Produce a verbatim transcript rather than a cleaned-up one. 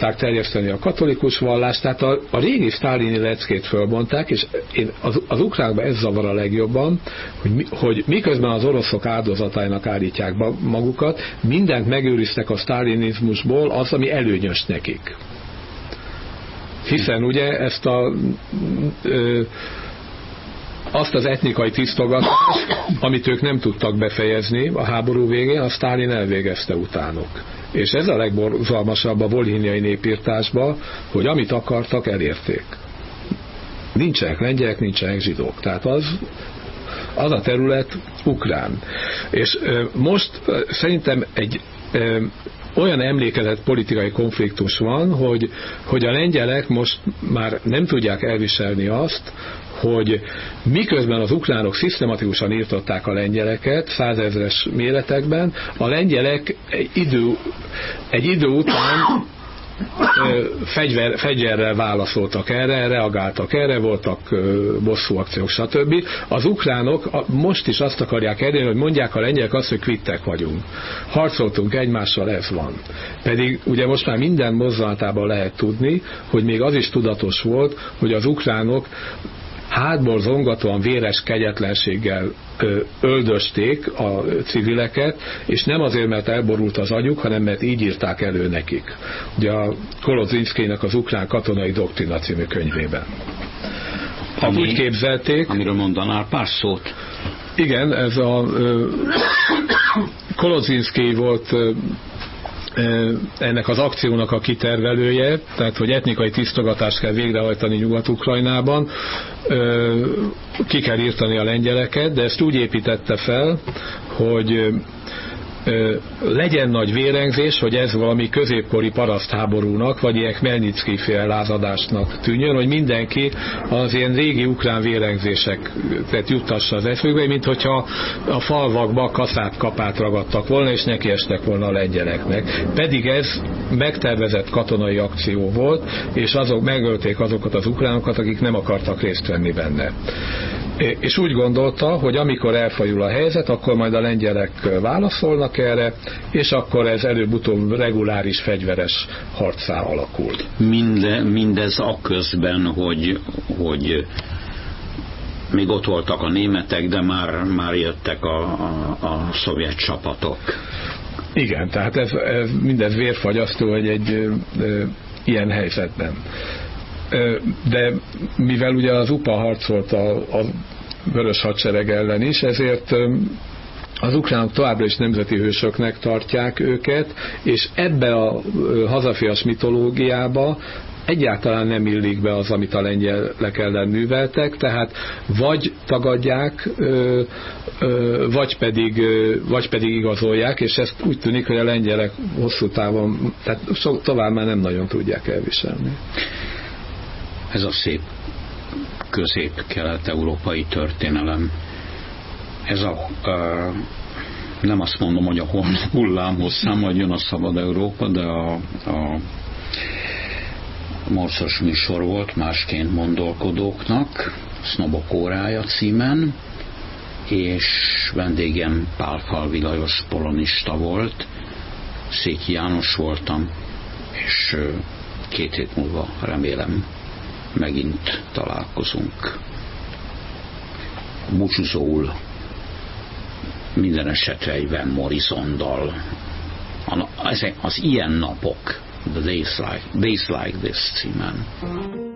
akarták terjeszteni a katolikus vallást, tehát a, a régi sztálini leckét fölmondták, és én, az, az ukránokban ez zavar a legjobban, hogy, mi, hogy miközben az oroszok áldozatának állítják magukat, mindent megőriztek a sztálinizmusból az, ami előnyös nekik. Hiszen ugye ezt a ö, azt az etnikai tisztogatást, amit ők nem tudtak befejezni a háború végén, a Sztálin elvégezte utánuk. És ez a legborzalmasabb a volhiniai népírtásban, hogy amit akartak, elérték. Nincsenek lengyelek, nincsenek zsidók. Tehát az, az a terület ukrán. És ö, most ö, szerintem egy ö, olyan emlékezett politikai konfliktus van, hogy, hogy a lengyelek most már nem tudják elviselni azt, hogy miközben az ukránok szisztematikusan írtották a lengyeleket százezres méretekben, a lengyelek egy idő, egy idő után Fegyver, fegyverrel válaszoltak erre, reagáltak erre, voltak bosszú akciók, stb. Az ukránok most is azt akarják elérni, hogy mondják a lengyelek azt, hogy kvittek vagyunk. Harcoltunk egymással, ez van. Pedig ugye most már minden mozzanatában lehet tudni, hogy még az is tudatos volt, hogy az ukránok hátból zongatóan véres kegyetlenséggel ö, öldözték a civileket, és nem azért, mert elborult az agyuk, hanem mert így írták elő nekik. Ugye a Kolodzinszkynek az Ukrán katonai doktrina című könyvében. Ami, úgy képzelték... Amiről mondanál pár szót. Igen, ez a ö, Kolodzinszky volt ö, ennek az akciónak a kitervelője, tehát hogy etnikai tisztogatást kell végrehajtani Nyugat-Ukrajnában, ki kell írtani a lengyeleket, de ezt úgy építette fel, hogy legyen nagy vérengzés, hogy ez valami középkori parasztháborúnak, vagy ilyen Khmelnycki féle lázadásnak tűnjön, hogy mindenki az ilyen régi ukrán vérengzéseket juttassa az eszükbe, mint hogyha a falvakba kaszát kapát ragadtak volna, és nekiestek volna a lengyeleknek. Pedig ez megtervezett katonai akció volt, és azok megölték azokat az ukránokat, akik nem akartak részt venni benne. És úgy gondolta, hogy amikor elfajul a helyzet, akkor majd a lengyelek válaszolnak erre, és akkor ez előbb-utóbb reguláris fegyveres harccá alakul. Minde, mindez akközben, hogy, hogy még ott voltak a németek, de már, már jöttek a, a, a szovjet csapatok. Igen, tehát ez, ez mindez vérfagyasztó, hogy egy e, e, ilyen helyzetben. De mivel ugye az u pé á harcolt a, a vörös hadsereg ellen is, ezért az ukránok továbbra is nemzeti hősöknek tartják őket, és ebbe a hazafias mitológiába egyáltalán nem illik be az, amit a lengyelek ellen műveltek, tehát vagy tagadják, vagy pedig, vagy pedig igazolják, és ezt úgy tűnik, hogy a lengyelek hosszú távon, tehát tovább már nem nagyon tudják elviselni. Ez a szép közép-kelet-európai történelem. Ez a, uh, nem azt mondom, hogy a hullámhosszán majd jön a Szabad Európa, de a, a morcos műsor volt Másként gondolkodóknak, Sznobok órája címen, és vendégem Pálfalvi Lajos polonista volt, Székely János voltam, és uh, két hét múlva remélem megint találkozunk. Búcsúzóul minden esetre egy Van Morrisondal. Az ilyen napok, The Days Like, Days Like This címen.